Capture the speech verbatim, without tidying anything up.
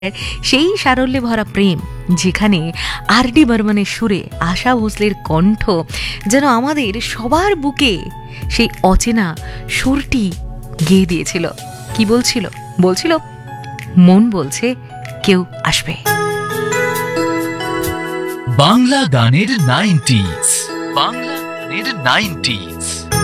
সেই সারল্যে ভরা প্রেম, যেখানে আর ডি বর্মনের সুরে আশা ভোসলের কণ্ঠ যেন আমাদের সবার বুকে সেই অচেনা সুরটি গেয়ে দিয়েছিল। কি বলছিল? বলছিল, মন বলছে কেউ আসবে। বাংলা গানের নাইনটিজ, বাংলা গানের নাইনটিজ।